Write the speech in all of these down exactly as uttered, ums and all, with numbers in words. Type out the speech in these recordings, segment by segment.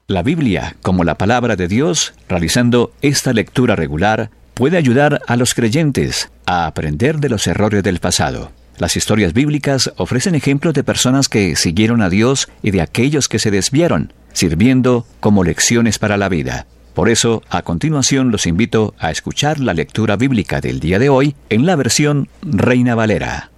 La Biblia, como la palabra de Dios, realizando esta lectura regular, puede ayudar a los creyentes a aprender de los errores del pasado. Las historias bíblicas ofrecen ejemplos de personas que siguieron a Dios y de aquellos que se desviaron, sirviendo como lecciones para la vida. Por eso, a continuación los invito a escuchar la lectura bíblica del día de hoy en la versión Reina Valera.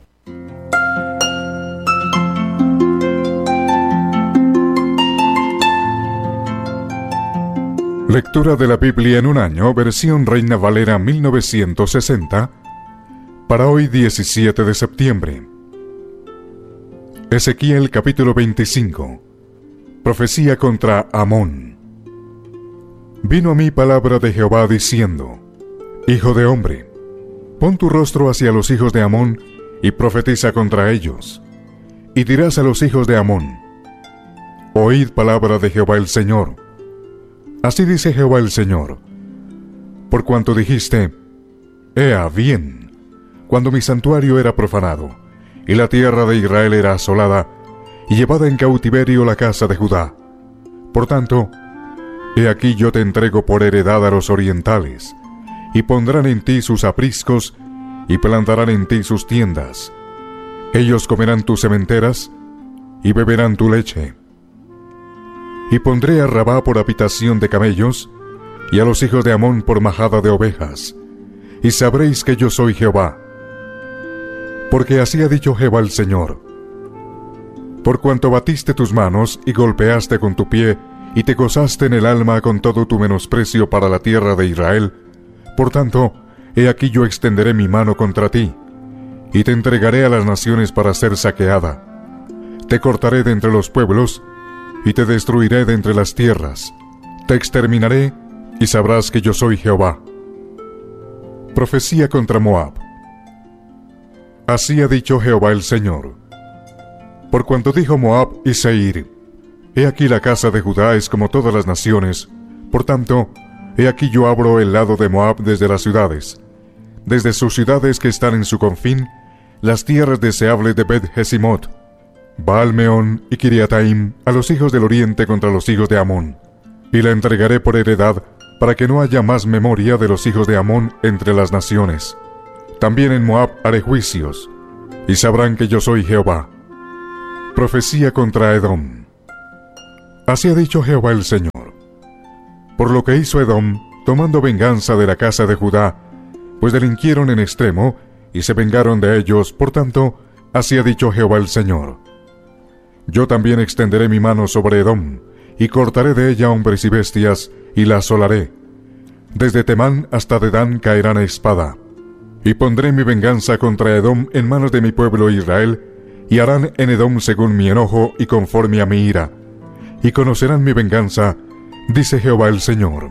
Lectura de la Biblia en un año, versión Reina Valera mil novecientos sesenta, para hoy diecisiete de septiembre. Ezequiel capítulo veinticinco. Profecía contra Amón. Vino a mí palabra de Jehová diciendo: Hijo de hombre, pon tu rostro hacia los hijos de Amón y profetiza contra ellos. Y dirás a los hijos de Amón: Oíd palabra de Jehová el Señor. Así dice Jehová el Señor: Por cuanto dijiste: Ea bien, cuando mi santuario era profanado, y la tierra de Israel era asolada, y llevada en cautiverio la casa de Judá. Por tanto, he aquí yo te entrego por heredad a los orientales, y pondrán en ti sus apriscos, y plantarán en ti sus tiendas. Ellos comerán tus sementeras, y beberán tu leche. Y pondré a Rabá por habitación de camellos, y a los hijos de Amón por majada de ovejas, y sabréis que yo soy Jehová. Porque así ha dicho Jehová el Señor: Por cuanto batiste tus manos, y golpeaste con tu pie, y te gozaste en el alma con todo tu menosprecio para la tierra de Israel, por tanto, he aquí yo extenderé mi mano contra ti, y te entregaré a las naciones para ser saqueada. Te cortaré de entre los pueblos, y te destruiré de entre las tierras. Te exterminaré, y sabrás que yo soy Jehová. Profecía contra Moab. Así ha dicho Jehová el Señor: Por cuanto dijo Moab y Seir: He aquí la casa de Judá es como todas las naciones, por tanto, he aquí yo abro el lado de Moab desde las ciudades, desde sus ciudades que están en su confín, las tierras deseables de Bet-Jesimot, Baal-Meón y Kiriataim, a los hijos del oriente contra los hijos de Amón, y la entregaré por heredad, para que no haya más memoria de los hijos de Amón entre las naciones. También en Moab haré juicios, y sabrán que yo soy Jehová. Profecía contra Edom. Así ha dicho Jehová el Señor: Por lo que hizo Edom, tomando venganza de la casa de Judá, pues delinquieron en extremo, y se vengaron de ellos, por tanto, así ha dicho Jehová el Señor: Yo también extenderé mi mano sobre Edom, y cortaré de ella hombres y bestias, y la asolaré. Desde Temán hasta Dedán caerán a espada. Y pondré mi venganza contra Edom en manos de mi pueblo Israel, y harán en Edom según mi enojo y conforme a mi ira. Y conocerán mi venganza, dice Jehová el Señor.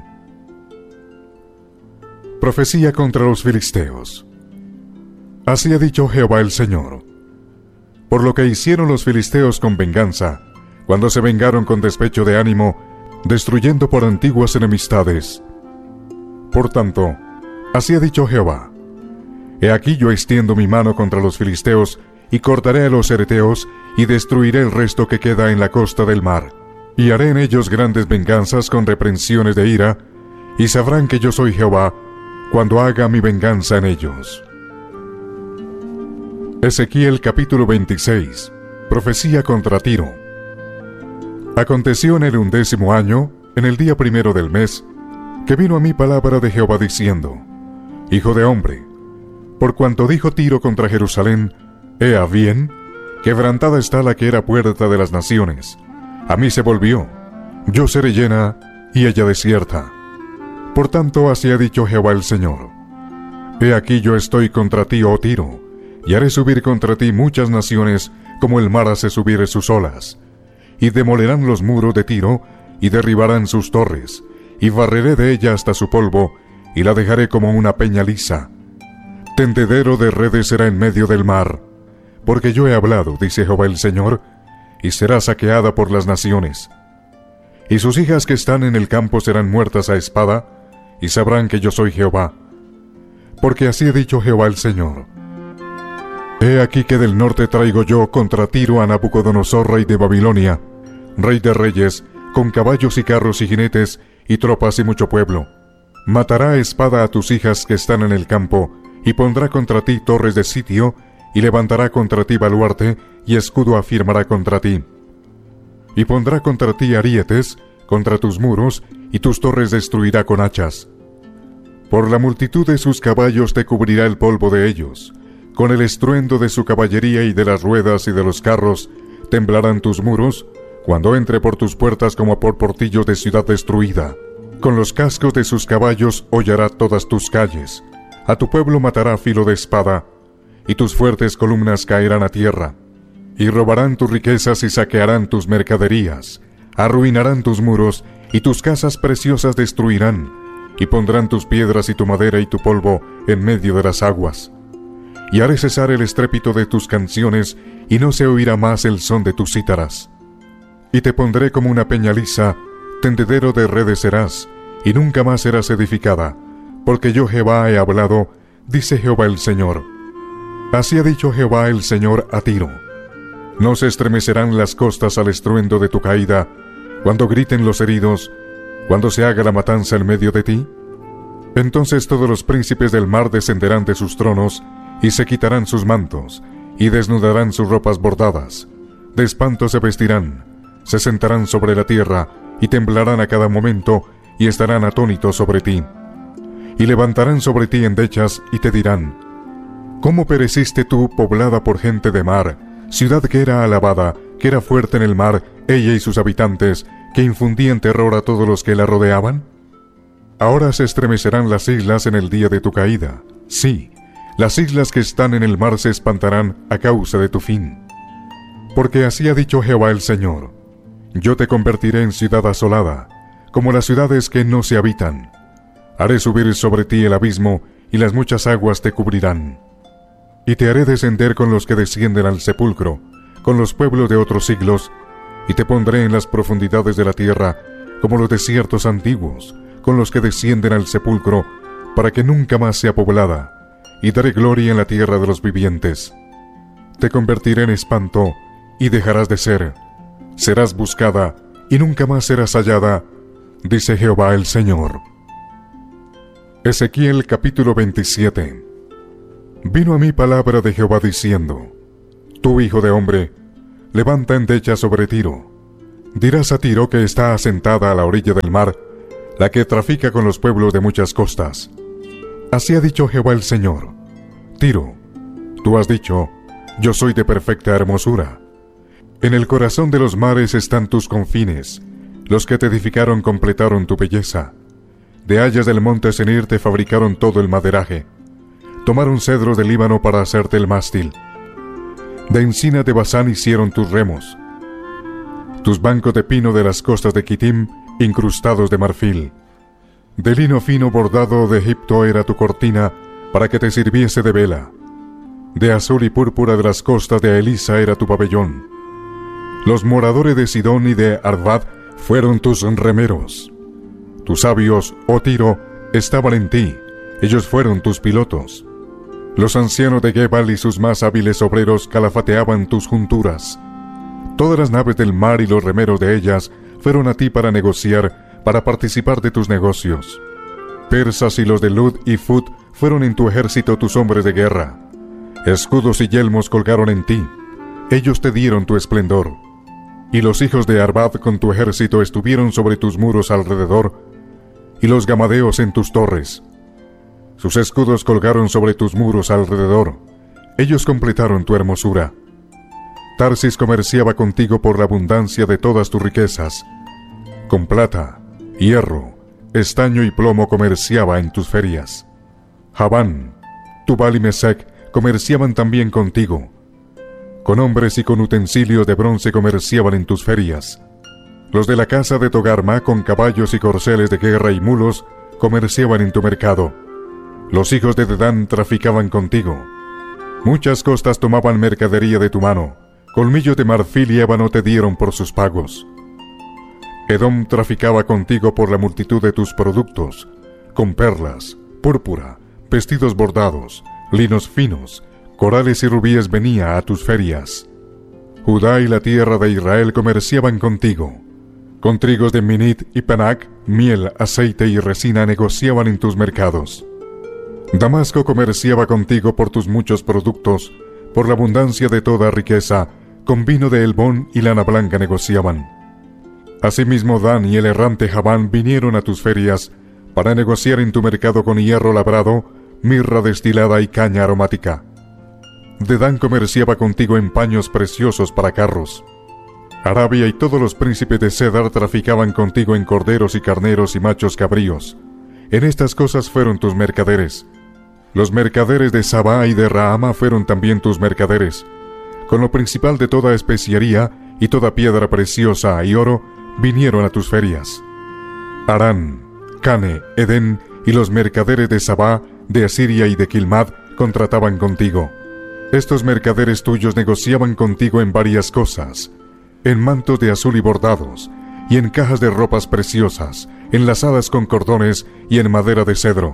Profecía contra los filisteos. Así ha dicho Jehová el Señor: Por lo que hicieron los filisteos con venganza, cuando se vengaron con despecho de ánimo, destruyendo por antiguas enemistades. Por tanto, así ha dicho Jehová: He aquí yo extiendo mi mano contra los filisteos, y cortaré a los hereteos, y destruiré el resto que queda en la costa del mar, y haré en ellos grandes venganzas con reprensiones de ira, y sabrán que yo soy Jehová, cuando haga mi venganza en ellos. Ezequiel capítulo veintiséis. Profecía contra Tiro. Aconteció en el undécimo año, en el día primero del mes, que vino a mí palabra de Jehová diciendo: Hijo de hombre, por cuanto dijo Tiro contra Jerusalén: Ea bien, quebrantada está la que era puerta de las naciones. A mí se volvió, yo seré llena, y ella desierta. Por tanto, así ha dicho Jehová el Señor: He aquí yo estoy contra ti, oh Tiro, y haré subir contra ti muchas naciones, como el mar hace subir sus olas. Y demolerán los muros de Tiro, y derribarán sus torres, y barreré de ella hasta su polvo, y la dejaré como una peña lisa. Tendedero de redes será en medio del mar, porque yo he hablado, dice Jehová el Señor, y será saqueada por las naciones. Y sus hijas que están en el campo serán muertas a espada, y sabrán que yo soy Jehová. Porque así ha dicho Jehová el Señor: He aquí que del norte traigo yo contra Tiro a Nabucodonosor, rey de Babilonia, rey de reyes, con caballos y carros y jinetes, y tropas y mucho pueblo. Matará a espada a tus hijas que están en el campo, y pondrá contra ti torres de sitio, y levantará contra ti baluarte, y escudo afirmará contra ti. Y pondrá contra ti arietes, contra tus muros, y tus torres destruirá con hachas. Por la multitud de sus caballos te cubrirá el polvo de ellos. Con el estruendo de su caballería y de las ruedas y de los carros, temblarán tus muros, cuando entre por tus puertas como por portillos de ciudad destruida. Con los cascos de sus caballos hollará todas tus calles. A tu pueblo matará filo de espada, y tus fuertes columnas caerán a tierra. Y robarán tus riquezas y saquearán tus mercaderías. Arruinarán tus muros, y tus casas preciosas destruirán, y pondrán tus piedras y tu madera y tu polvo en medio de las aguas. Y haré cesar el estrépito de tus canciones, y no se oirá más el son de tus cítaras. Y te pondré como una peña lisa, tendedero de redes serás, y nunca más serás edificada, porque yo Jehová he hablado, dice Jehová el Señor. Así ha dicho Jehová el Señor a Tiro. No se estremecerán las costas al estruendo de tu caída, cuando griten los heridos, cuando se haga la matanza en medio de ti. Entonces todos los príncipes del mar descenderán de sus tronos, y se quitarán sus mantos, y desnudarán sus ropas bordadas. De espanto se vestirán, se sentarán sobre la tierra, y temblarán a cada momento, y estarán atónitos sobre ti. Y levantarán sobre ti endechas, y te dirán: ¿cómo pereciste tú, poblada por gente de mar, ciudad que era alabada, que era fuerte en el mar, ella y sus habitantes, que infundían terror a todos los que la rodeaban? Ahora se estremecerán las islas en el día de tu caída. Sí, las islas que están en el mar se espantarán a causa de tu fin. Porque así ha dicho Jehová el Señor: yo te convertiré en ciudad asolada, como las ciudades que no se habitan. Haré subir sobre ti el abismo, y las muchas aguas te cubrirán. Y te haré descender con los que descienden al sepulcro, con los pueblos de otros siglos, y te pondré en las profundidades de la tierra, como los desiertos antiguos, con los que descienden al sepulcro, para que nunca más sea poblada, y daré gloria en la tierra de los vivientes. Te convertiré en espanto, y dejarás de ser. Serás buscada, y nunca más serás hallada, dice Jehová el Señor. Ezequiel capítulo veintisiete. Vino a mí palabra de Jehová diciendo: tú, hijo de hombre, levanta endecha sobre Tiro. Dirás a Tiro, que está asentada a la orilla del mar, la que trafica con los pueblos de muchas costas. Así ha dicho Jehová el Señor: Tiro, tú has dicho: yo soy de perfecta hermosura. En el corazón de los mares están tus confines. Los que te edificaron completaron tu belleza. De hayas del monte Senir te fabricaron todo el maderaje. Tomaron cedros del Líbano para hacerte el mástil. De encina de Basán hicieron tus remos. Tus bancos de pino de las costas de Quitim, incrustados de marfil. De lino fino bordado de Egipto era tu cortina, para que te sirviese de vela. De azul y púrpura de las costas de Elisa era tu pabellón. Los moradores de Sidón y de Arvad fueron tus remeros. Tus sabios, oh Tiro, estaban en ti, ellos fueron tus pilotos. Los ancianos de Gebal y sus más hábiles obreros calafateaban tus junturas. Todas las naves del mar y los remeros de ellas fueron a ti para negociar, para participar de tus negocios. Persas y los de Lud y Fut fueron en tu ejército tus hombres de guerra. Escudos y yelmos colgaron en ti, ellos te dieron tu esplendor. Y los hijos de Arvad con tu ejército estuvieron sobre tus muros alrededor, y los gamadeos en tus torres. Sus escudos colgaron sobre tus muros alrededor, ellos completaron tu hermosura. Tarsis comerciaba contigo por la abundancia de todas tus riquezas. Con plata, hierro, estaño y plomo comerciaba en tus ferias. Javán, Tubal y Mesec comerciaban también contigo. Con hombres y con utensilios de bronce comerciaban en tus ferias. Los de la casa de Togarma con caballos y corceles de guerra y mulos comerciaban en tu mercado. Los hijos de Dedán traficaban contigo. Muchas costas tomaban mercadería de tu mano. Colmillos de marfil y ébano te dieron por sus pagos. Edom traficaba contigo por la multitud de tus productos, con perlas, púrpura, vestidos bordados, linos finos, corales y rubíes venía a tus ferias. Judá y la tierra de Israel comerciaban contigo. Con trigos de Minit y Panac, miel, aceite y resina negociaban en tus mercados. Damasco comerciaba contigo por tus muchos productos, por la abundancia de toda riqueza, con vino de Helbón y lana blanca negociaban. Asimismo Dan y el errante Javán vinieron a tus ferias para negociar en tu mercado con hierro labrado, mirra destilada y caña aromática. Dedán comerciaba contigo en paños preciosos para carros. Arabia y todos los príncipes de Cedar traficaban contigo en corderos y carneros y machos cabríos. En estas cosas fueron tus mercaderes. Los mercaderes de Sabá y de Rahama fueron también tus mercaderes. Con lo principal de toda especiería y toda piedra preciosa y oro, vinieron a tus ferias. Harán, Cane, Edén y los mercaderes de Sabá, de Asiria y de Quilmad contrataban contigo. Estos mercaderes tuyos negociaban contigo en varias cosas, en mantos de azul y bordados, y en cajas de ropas preciosas, enlazadas con cordones y en madera de cedro.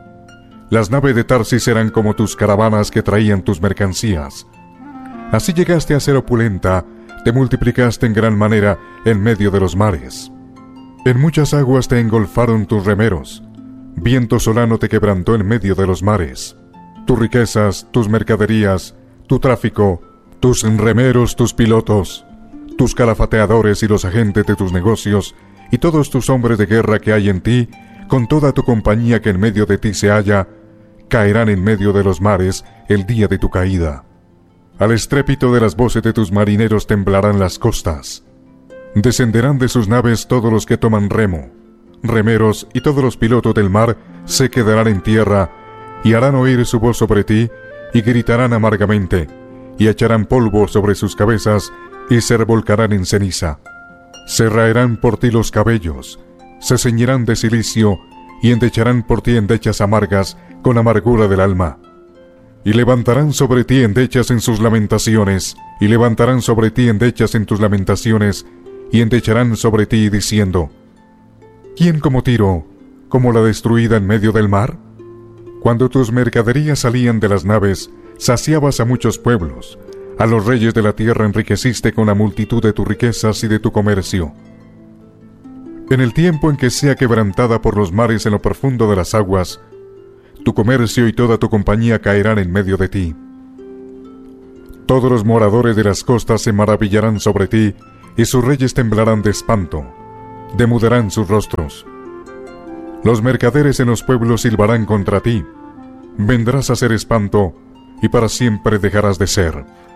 Las naves de Tarsis eran como tus caravanas que traían tus mercancías. Así llegaste a ser opulenta, te multiplicaste en gran manera en medio de los mares. En muchas aguas te engolfaron tus remeros, viento solano te quebrantó en medio de los mares. Tus riquezas, tus mercaderías, tu tráfico, tus remeros, tus pilotos, tus calafateadores y los agentes de tus negocios, y todos tus hombres de guerra que hay en ti, con toda tu compañía que en medio de ti se halla, caerán en medio de los mares el día de tu caída. Al estrépito de las voces de tus marineros temblarán las costas. Descenderán de sus naves todos los que toman remo. Remeros y todos los pilotos del mar se quedarán en tierra, y harán oír su voz sobre ti, y gritarán amargamente, y echarán polvo sobre sus cabezas, y se revolcarán en ceniza. Se raerán por ti los cabellos, se ceñirán de cilicio, y endecharán por ti endechas amargas, con amargura del alma. Y levantarán sobre ti endechas en sus lamentaciones, y levantarán sobre ti endechas en tus lamentaciones, y endecharán sobre ti diciendo: ¿Quién como Tiro, como la destruida en medio del mar? Cuando tus mercaderías salían de las naves, saciabas a muchos pueblos, a los reyes de la tierra enriqueciste con la multitud de tus riquezas y de tu comercio. En el tiempo en que sea quebrantada por los mares en lo profundo de las aguas, tu comercio y toda tu compañía caerán en medio de ti. Todos los moradores de las costas se maravillarán sobre ti, y sus reyes temblarán de espanto, demudarán sus rostros. Los mercaderes en los pueblos silbarán contra ti, vendrás a ser espanto, y para siempre dejarás de ser.